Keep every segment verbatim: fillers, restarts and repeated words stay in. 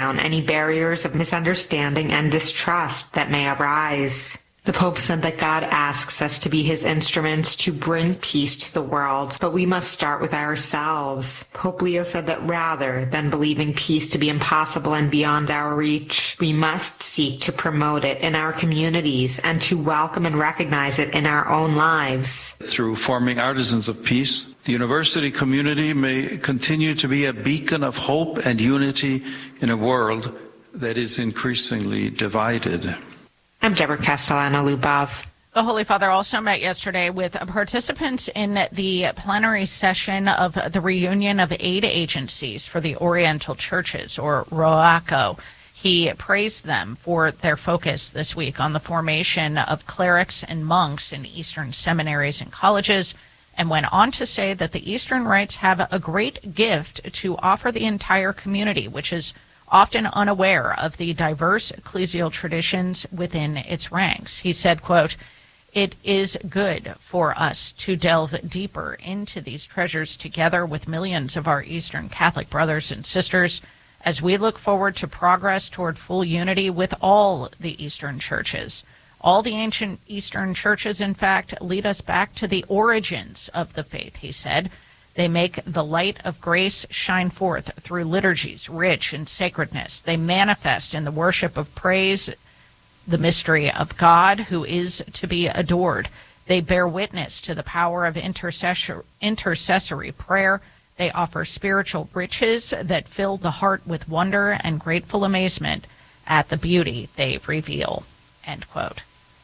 down any barriers of misunderstanding and distrust that may arise. The Pope said that God asks us to be his instruments to bring peace to the world, but we must start with ourselves. Pope Leo said that rather than believing peace to be impossible and beyond our reach, we must seek to promote it in our communities and to welcome and recognize it in our own lives. Through forming artisans of peace, the university community may continue to be a beacon of hope and unity in a world that is increasingly divided. I'm Deborah Castellano-Lubov. The Holy Father also met yesterday with participants in the plenary session of the reunion of aid agencies for the Oriental Churches, or ROACO. He praised them for their focus this week on the formation of clerics and monks in Eastern seminaries and colleges, and went on to say that the Eastern Rites have a great gift to offer the entire community, which is often unaware of the diverse ecclesial traditions within its ranks. He said, quote, "It is good for us to delve deeper into these treasures together with millions of our Eastern Catholic brothers and sisters as we look forward to progress toward full unity with all the Eastern churches. All the ancient Eastern churches, in fact, lead us back to the origins of the faith," he said. They make the light of grace shine forth through liturgies rich in sacredness. They manifest in the worship of praise the mystery of God who is to be adored. They bear witness to the power of intercessor- intercessory prayer. They offer spiritual riches that fill the heart with wonder and grateful amazement at the beauty they reveal. End quote.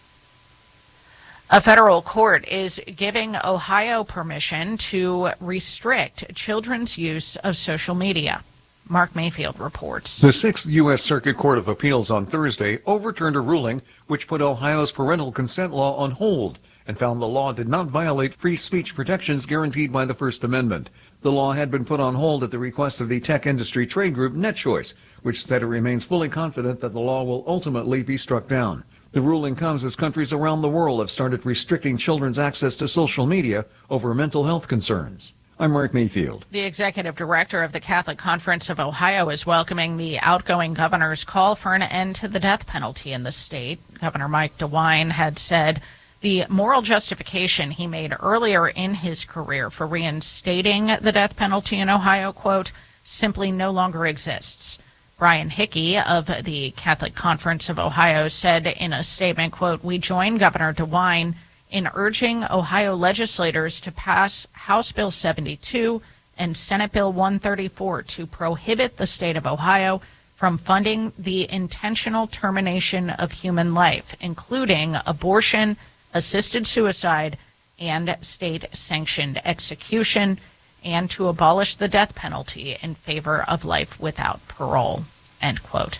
A federal court is giving Ohio permission to restrict children's use of social media. Mark Mayfield reports. The Sixth U S. Circuit Court of Appeals on Thursday overturned a ruling which put Ohio's parental consent law on hold and found the law did not violate free speech protections guaranteed by the First Amendment. The law had been put on hold at the request of the tech industry trade group NetChoice, which said it remains fully confident that the law will ultimately be struck down. The ruling comes as countries around the world have started restricting children's access to social media over mental health concerns. I'm Mark Mayfield. The executive director of the Catholic Conference of Ohio is welcoming the outgoing governor's call for an end to the death penalty in the state. Governor Mike DeWine had said the moral justification he made earlier in his career for reinstating the death penalty in Ohio, quote, simply no longer exists. Brian Hickey of the Catholic Conference of Ohio said in a statement, quote, we join Governor DeWine in urging Ohio legislators to pass House Bill seventy-two and Senate Bill one thirty-four to prohibit the state of Ohio from funding the intentional termination of human life, including abortion, assisted suicide, and state-sanctioned execution, and to abolish the death penalty in favor of life without parole, end quote.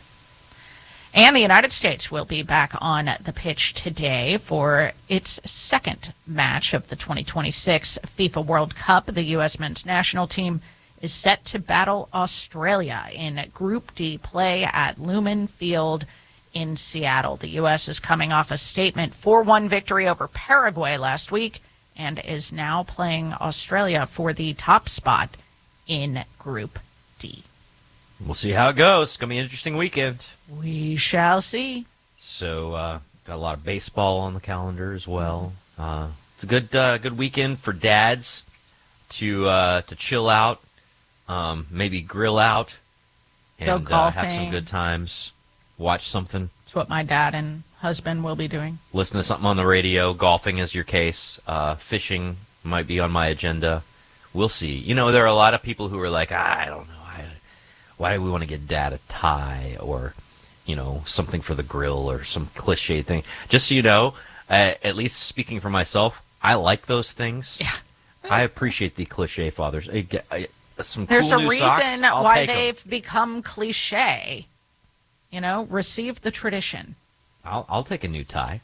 And the United States will be back on the pitch today for its second match of the twenty twenty-six FIFA World Cup. The U S men's national team is set to battle Australia in Group D play at Lumen Field in Seattle. The U S is coming off a statement four one victory over Paraguay last week and is now playing Australia for the top spot in Group D. We'll see how it goes. It's going to be an interesting weekend. We shall see. So, uh, got a lot of baseball on the calendar as well. Uh, it's a good uh, good weekend for dads to uh, to chill out, um, maybe grill out, and uh, have some good times. Watch something. It's what my dad and husband will be doing. Listen to something on the radio. Golfing is your case. Uh, fishing might be on my agenda. We'll see. You know, there are a lot of people who are like, I don't know. Why do we want to get dad a tie or, you know, something for the grill or some cliche thing? Just so you know, uh, at least speaking for myself, I like those things. Yeah. I appreciate the cliche fathers. I get, I, some There's cool a new reason socks, I'll why take 'em. they've become cliche. You know, receive the tradition. I'll, I'll take a new tie.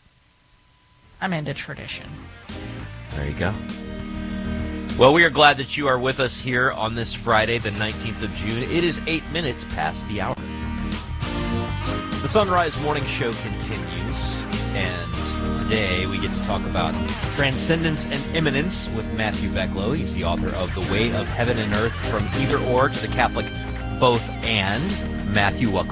I'm into tradition. There you go. Well, we are glad that you are with us here on this Friday, the nineteenth of June. It is eight minutes past the hour. The Sunrise Morning Show continues, and today we get to talk about transcendence and immanence with Matthew Becklow. He's the author of The Way of Heaven and Earth, From Either Or to the Catholic Both And. Matthew, welcome